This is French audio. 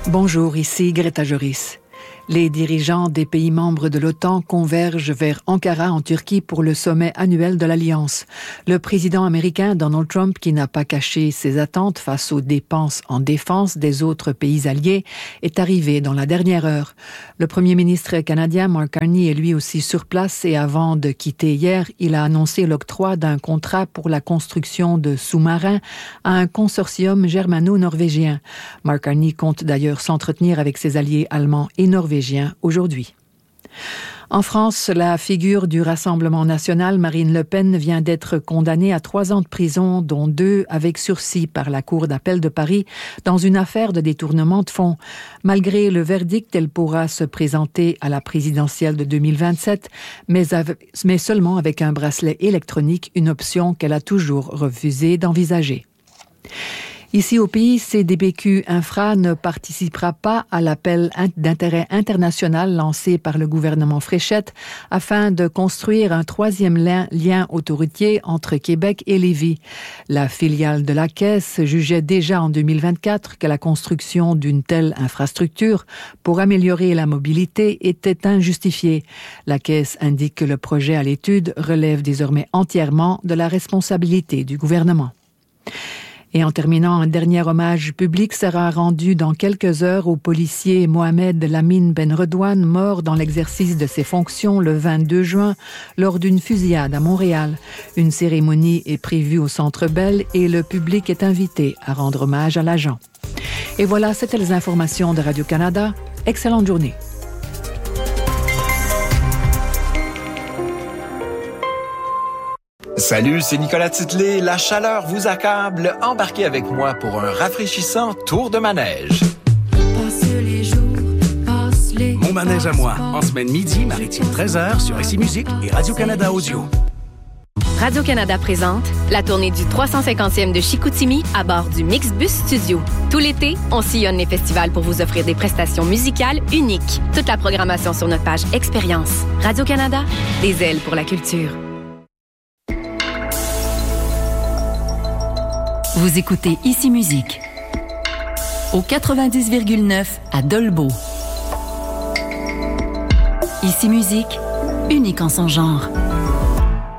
Bonjour, ici Greta Joris. Les dirigeants des pays membres de l'OTAN convergent vers Ankara en Turquie pour le sommet annuel de l'Alliance. Le président américain Donald Trump, qui n'a pas caché ses attentes face aux dépenses en défense des autres pays alliés, est arrivé dans la dernière heure. Le premier ministre canadien Mark Carney est lui aussi sur place et avant de quitter hier, il a annoncé l'octroi d'un contrat pour la construction de sous-marins à un consortium germano-norvégien. Mark Carney compte d'ailleurs s'entretenir avec ses alliés allemands et norvégiens aujourd'hui. En France, la figure du Rassemblement national, Marine Le Pen, vient d'être condamnée à 3 ans de prison, dont 2 avec sursis par la Cour d'appel de Paris, dans une affaire de détournement de fonds. Malgré le verdict, elle pourra se présenter à la présidentielle de 2027, mais seulement avec un bracelet électronique, une option qu'elle a toujours refusé d'envisager. Ici au pays, CDPQ Infra ne participera pas à l'appel d'intérêt international lancé par le gouvernement Fréchette afin de construire un 3e lien autoroutier entre Québec et Lévis. La filiale de la Caisse jugeait déjà en 2024 que la construction d'une telle infrastructure pour améliorer la mobilité était injustifiée. La Caisse indique que le projet à l'étude relève désormais entièrement de la responsabilité du gouvernement. Et en terminant, un dernier hommage public sera rendu dans quelques heures au policier Mohamed Lamine Ben Redouane, mort dans l'exercice de ses fonctions le 22 juin lors d'une fusillade à Montréal. Une cérémonie est prévue au Centre Bell et le public est invité à rendre hommage à l'agent. Et voilà, c'était les informations de Radio-Canada. Excellente journée. Salut, c'est Nicolas Titley. La chaleur vous accable. Embarquez avec moi pour un rafraîchissant tour de manège. Mon manège à moi, en semaine midi, maritime 13h sur ICI Musique et Radio-Canada Audio. Radio-Canada présente la tournée du 350e de Chicoutimi à bord du Mixbus Studio. Tout l'été, on sillonne les festivals pour vous offrir des prestations musicales uniques. Toute la programmation sur notre page Expérience. Radio-Canada, des ailes pour la culture. Vous écoutez ICI Musique au 90,9 à Dolbeau. ICI Musique, unique en son genre.